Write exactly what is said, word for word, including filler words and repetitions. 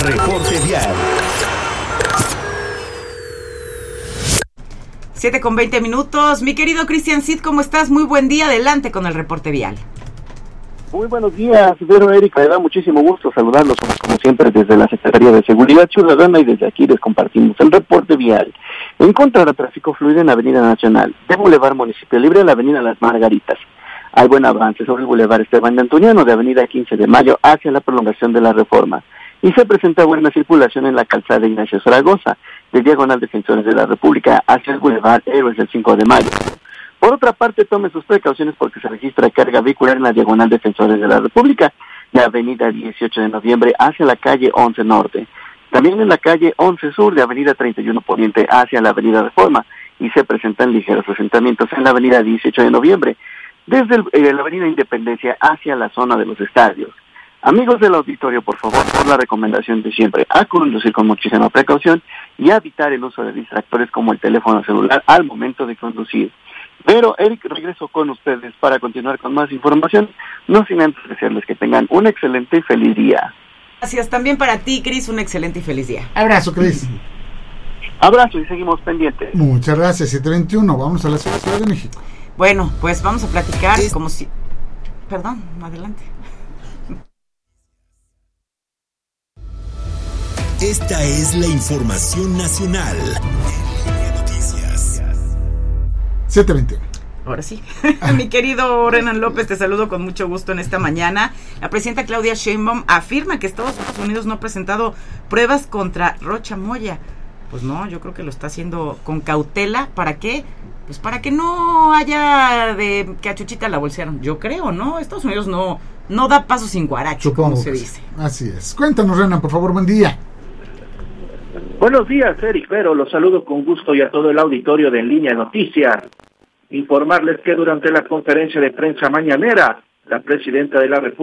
Reporte Vial. siete con veinte minutos. Mi querido Cristian Cid, ¿cómo estás? Muy buen día. Adelante con el reporte vial. Muy buenos días, Vero, Erika. Me da muchísimo gusto saludarlos, como siempre, desde la Secretaría de Seguridad Ciudadana, y desde aquí les compartimos el reporte vial. En contra del tráfico fluido en Avenida Nacional, de Boulevard Municipio Libre a la Avenida Las Margaritas. Hay buen avance sobre el Boulevard Esteban de Antoniano, de Avenida quince de Mayo hacia la prolongación de la Reforma. Y se presenta buena circulación en la calzada Ignacio Zaragoza, de Diagonal Defensores de la República hacia el Boulevard Héroes del cinco de Mayo. Por otra parte, tome sus precauciones porque se registra carga vehicular en la Diagonal Defensores de la República, de Avenida dieciocho de Noviembre hacia la calle once Norte. También en la calle once Sur, de Avenida treinta y uno Poniente hacia la Avenida Reforma, y se presentan ligeros asentamientos en la Avenida dieciocho de Noviembre, desde el, eh, la Avenida Independencia hacia la zona de los estadios. Amigos del auditorio, por favor, por la recomendación de siempre, a conducir con muchísima precaución y a evitar el uso de distractores como el teléfono celular al momento de conducir. Pero, Eric, regreso con ustedes para continuar con más información, no sin antes desearles que tengan un excelente y feliz día. Gracias también para ti, Cris, un excelente y feliz día. Abrazo, Cris. Abrazo y seguimos pendientes. Muchas gracias, siete veintiuno, vamos a la Ciudad de México. Bueno, pues vamos a platicar es... como si... Perdón, adelante. Esta es la información nacional. Noticias. siete veintiuno. Ahora sí. Mi querido Renan López, te saludo con mucho gusto en esta mañana. La presidenta Claudia Sheinbaum afirma que Estados Unidos no ha presentado pruebas contra Rocha Moya. Pues no, yo creo que lo está haciendo con cautela. ¿Para qué? Pues para que no haya de que a Chuchita la bolsearon. Yo creo, ¿no? Estados Unidos no, no da paso sin guaracho, Supongo como se que dice. Así es. Cuéntanos, Renan, por favor, buen día. Buenos días, Eric Vero. Los saludo con gusto y a todo el auditorio de En Línea Noticias. Informarles que durante la conferencia de prensa mañanera, la presidenta de la República